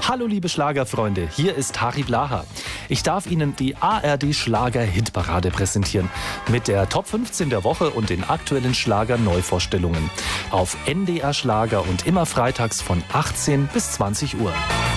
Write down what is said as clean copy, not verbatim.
Hallo liebe Schlagerfreunde, hier ist Harry Blaha. Ich darf Ihnen die ARD Schlager Hitparade präsentieren mit der Top 15 der Woche und den aktuellen Schlager-Neuvorstellungen auf NDR Schlager und immer freitags von 18 bis 20 Uhr.